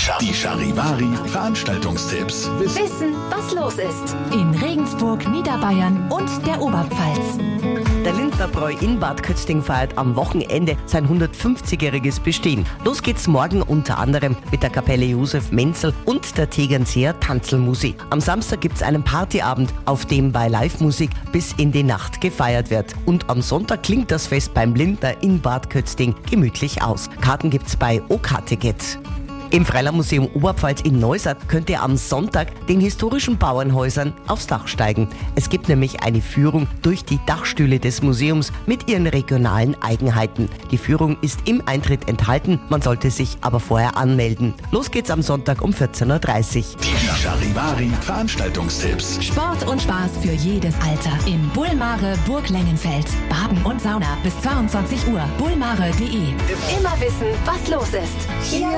Die Charivari Veranstaltungstipps. Wissen, was los ist. In Regensburg, Niederbayern und der Oberpfalz. Der Lindnerbräu in Bad Kötzting feiert am Wochenende sein 150-jähriges Bestehen. Los geht's morgen unter anderem mit der Kapelle Josef Menzel und der Tegernseer Tanzelmusik. Am Samstag gibt's einen Partyabend, auf dem bei Live-Musik bis in die Nacht gefeiert wird. Und am Sonntag klingt das Fest beim Lindner in Bad Kötzting gemütlich aus. Karten gibt's bei OK-Ticket. Im Freilandmuseum Oberpfalz in Neustadt könnt ihr am Sonntag den historischen Bauernhäusern aufs Dach steigen. Es gibt nämlich eine Führung durch die Dachstühle des Museums mit ihren regionalen Eigenheiten. Die Führung ist im Eintritt enthalten, man sollte sich aber vorher anmelden. Los geht's am Sonntag um 14.30 Uhr. Die Charivari Veranstaltungstipps. Sport und Spaß für jedes Alter. In Bullmare, Burg Lengenfeld. Baden und Sauna bis 22 Uhr. bullmare.de. Immer wissen, was los ist. Hier